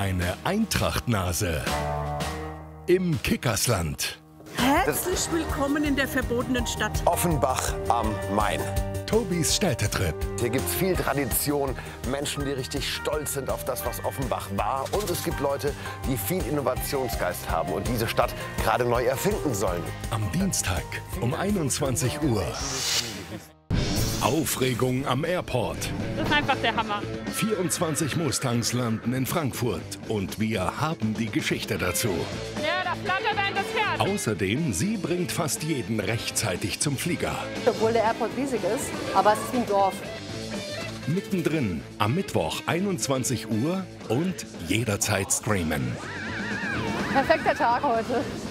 eine Eintracht-Nase im Kickersland. Herzlich willkommen in der verbotenen Stadt Offenbach am Main. Tobis Städtetrip. Hier gibt es viel Tradition, Menschen, die richtig stolz sind auf das, was Offenbach war. Und es gibt Leute, die viel Innovationsgeist haben und diese Stadt gerade neu erfinden sollen. Am Dienstag um 21 Uhr. Aufregung am Airport. Das ist einfach der Hammer. 24 Mustangs landen in Frankfurt und wir haben die Geschichte dazu. Ja, da flattert einem das Herz. Außerdem, sie bringt fast jeden rechtzeitig zum Flieger. Obwohl der Airport riesig ist, aber es ist wie ein Dorf. Mittendrin am Mittwoch 21 Uhr und jederzeit streamen. Perfekter Tag heute.